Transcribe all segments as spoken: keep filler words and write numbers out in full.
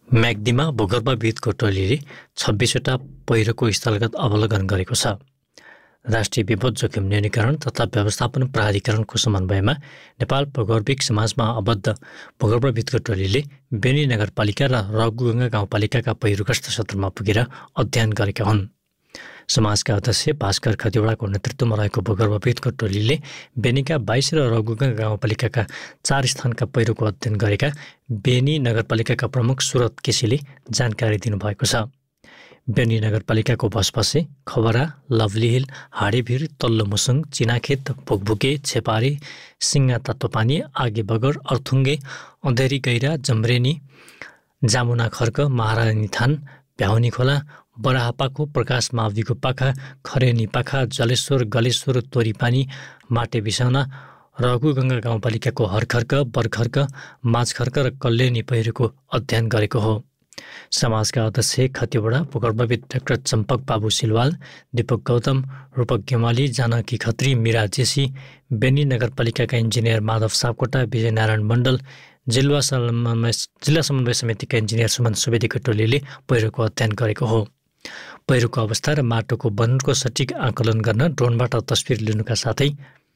म्याग्दीमा भूगर्भविदको टोलीले छब्बिसवटा पहिरोको स्थलगत अवलोकन गरेको छ। राष्ट्रिय विपद जोखिम न्यूनीकरण तथा व्यवस्थापन प्राधिकरणको समन्वयमा नेपाल भूगर्भिक समाजमा आबद्ध भूगर्भविदको टोलीले बेनी नगरपालिका र रघुगङ्गा गाउँपालिकाका पहिरोग्रस्त क्षेत्रमा पुगेर अध्ययन गरेका हुन्। समाजका अध्यक्ष भास्कर खतिवडाको नेतृत्वमा रहेको भूगर्भविदको टोलीले बेनीका बाइस र रघुगङ्गा गाउँपालिकाका चार स्थानका पहिरोको अध्ययन गरेका बेनी नगरपालिकाका प्रमुख सुरत केसीले जानकारी दिनुभएको छ। बेनी नगरपालिकाको भसभसे, खबरा, लभली हिल, हाडीभिर, तल्लो मुसुङ, चिनाखेत, भुकभुके, छेपारी, सिङ्गा तत्त्वपानी, आगे बगर, अर्थुङ्गे, अँधेरी गैरा, जम्रेनी, जामुना खर्क, महारानी थान, भ्याउनी खोला, बराहापाको, प्रकाश माविको पाखा, खरेनी पाखा, जलेश्वर, गलेश्वर, तोरीपानी, माटे बिसाउना, रघुगङ्गा गाउँपालिकाको हरखर्क, बरखर्क, माझखर्क र कल्याणी पहिरोको अध्ययन गरेको हो। समाजका अध्यक्ष खतिवडा, भूगर्भविद डाक्टर चम्पक बाबु सिलवाल, दीपक गौतम, रूपक गेमाली, जानकी खत्री, मीरा जेसी, बेनी नगरपालिकाका इन्जिनियर माधव सापकोटा, विजयनारायण मण्डल, जिल्ला समन्वय जिल्ला समन्वय समितिका इन्जिनियर सुमन सुवेदीको टोलीले पहिरोको अध्ययन गरेको हो। पहिरोको अवस्था र माटोको वननको सठिक आकलन गर्न ड्रोनबाट तस्बिर लिनुका साथै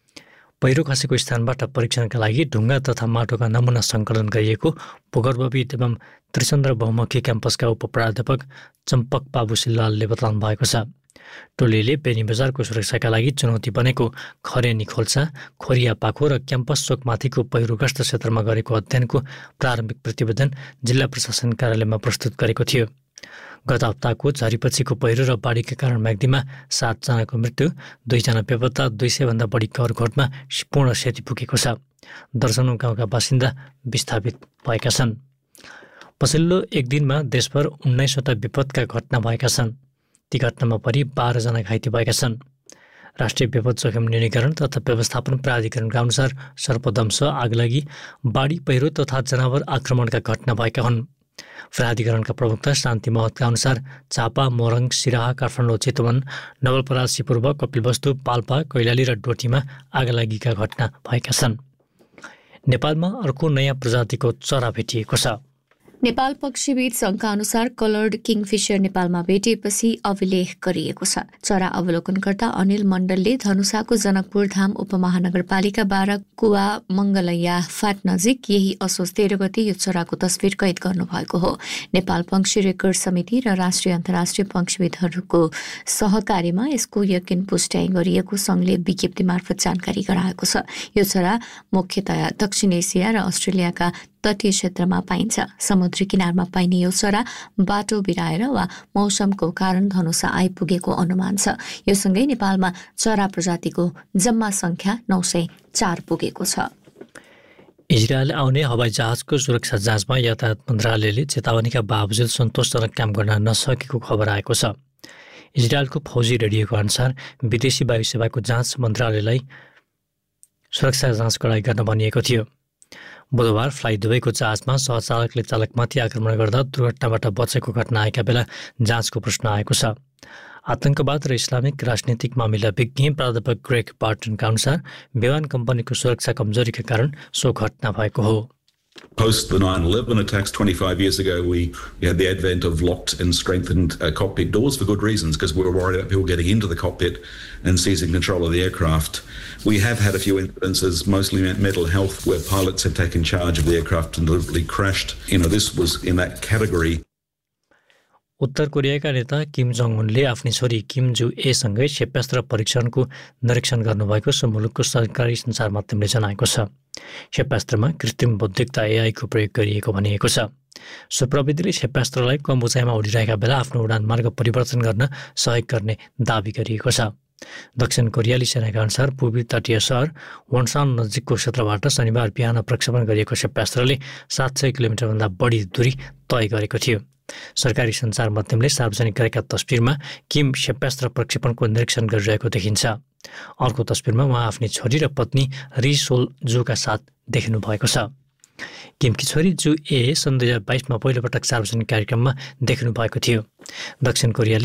पहिरो खसेको स्थानबाट परीक्षणका लागि ढुङ्गा तथा माटोका नमुना सङ्कलन गरिएको भूगर्भविद एवं त्रिचन्द्र बहुमुखी क्याम्पसका उपप्राध्यापक चम्पक बाबु सिलवालले बताउनु भएको छ। टोलीले बेनी बजारको सुरक्षाका लागि चुनौती बनेको खरेनी खोल्सा, खोरिया पाखो र क्याम्पस चोकमाथिको पहिरोग्रस्त क्षेत्रमा गरेको अध्ययनको प्रारम्भिक प्रतिवेदन जिल्ला प्रशासन कार्यालयमा प्रस्तुत गरेको थियो। गत हप्ताको झरीपछिको पहिरो र बाढीका कारण म्याग्दीमा सातजनाको मृत्यु, दुईजना बेपत्ता, दुई सयभन्दा बढी घरघोटमा पूर्ण क्षति पुगेको छ। दर्जनौँ गाउँका बासिन्दा विस्थापित भएका छन्। पछिल्लो एक दिनमा देशभर उन्नाइसवटा विपदका घटना भएका छन्। ती घटनामा परि बाह्रजना घाइते भएका छन्। राष्ट्रिय विपद जोखिम न्यूनीकरण तथा व्यवस्थापन प्राधिकरणका अनुसार सर्पदंश, आगलागी, बाढी पहिरो तथा जनावर आक्रमणका घटना भएका हुन्। प्राधिकरणका प्रवक्ता शान्ति महतका अनुसार चापा, मोरङ, सिराहा, काठमाडौँ, चितवन, नवलपरासी पूर्व, कपिलवस्तु, पाल्पा, कैलाली र डोटीमा आगलागीका घटना भएका छन्। नेपालमा अर्को नयाँ प्रजातिको चरा भेटिएको छ। नेपाल पक्षीविद सङ्घका अनुसार कलर्ड किङफिसर नेपालमा भेटिएपछि अभिलेख गरिएको छ। चरा अवलोकनकर्ता अनिल मण्डलले धनुषाको जनकपुर धाम उपमहानगरपालिका बाह्र कुवा मङ्गलैया फाट नजिक यही असोज तेह्र गते यो चराको तस्बिर कैद गर्नुभएको हो। नेपाल पक्षी रेकर्ड समिति र राष्ट्रिय अन्तर्राष्ट्रिय पक्षीविदहरूको सहकार्यमा यसको यकिन पुष्टाइ गरिएको सङ्घले विज्ञप्ति मार्फत जानकारी गराएको छ। यो चरा मुख्यतया दक्षिण एसिया र अस्ट्रेलियाका तटीय क्षेत्रमा पाइन्छ। समुद्री किनारमा पाइने यो चरा बाटो बिराएर वा मौसमको कारण धनुषा आइपुगेको अनुमान छ। यो सँगै नेपालमा चरा प्रजातिको जम्मा सङ्ख्या नौ सय चार पुगेको छ। इजरायल आउने हवाई जहाजको सुरक्षा जाँचमा यातायात मन्त्रालयले चेतावनीका बावजुद सन्तोषजनक काम गर्न नसकेको खबर आएको छ। इजरायलको फौजी रेडियोको अनुसार विदेशी वायु सेवाको जाँच मन्त्रालयलाई सुरक्षा जाँच कडाइ गर्न भनिएको थियो। बुधबार फ्लाइ दुबईको जहाजमा सहचालकले चालकमाथि आक्रमण गर्दा दुर्घटनाबाट बचेको घटना आएका बेला जाँचको प्रश्न आएको छ। आतंकवाद र इस्लामिक राजनीतिक मामिला विज्ञ प्राध्यापक ग्रेग बार्टनका अनुसार विमान कम्पनीको सुरक्षा कमजोरीका कारण सो घटना भएको हो। Post the nine eleven attacks twenty-five years ago, we, we had the advent of locked and strengthened uh, cockpit doors for good reasons, because we were worried about people getting into the cockpit and seizing control of the aircraft. We have had a few incidences, mostly mental health, where pilots have taken charge of the aircraft and deliberately crashed. You know, this was in that category. उत्तर कोरियाका नेता किम Jong उनले आफ्नी छोरी किम जु एसँगै क्षेपणास्त्र परीक्षणको निरीक्षण गर्नुभएको सो मुलुकको सरकारी सञ्चार माध्यमले जनाएको छ। क्षेपणास्त्रमा कृत्रिम बौद्धिकता एआईको प्रयोग गरिएको भनिएको छ। सो प्रविधिले क्षेपणास्त्रलाई कम उचाइमा उडिरहेका बेला आफ्नो उडान मार्ग परिवर्तन गर्न सहयोग गर्ने दावी गरिएको छ। दक्षिण कोरियाली सेनाका अनुसार पूर्वी तटीय सहर वनसान नजिकको क्षेत्रबाट शनिबार बिहान प्रक्षेपण गरिएको क्षेपणास्त्रले सात सय किलोमिटरभन्दा बढी दूरी तय गरेको थियो। सरकारी सञ्चार माध्यमले सार्वजनिक गरेका तस्बिरमा किम क्षेपणास्त्र प्रक्षेपणको निरीक्षण गरिरहेको देखिन्छ। अर्को तस्बिरमा उहाँ आफ्नी छोरी र पत्नी री सोल जुका साथ देखिनु भएको छ। किमकी छोरी जु ए सन् दुई हजार बाइसमा पहिलोपटक सार्वजनिक कार्यक्रममा देखिनु भएको थियो। दक्षिण कोरियाले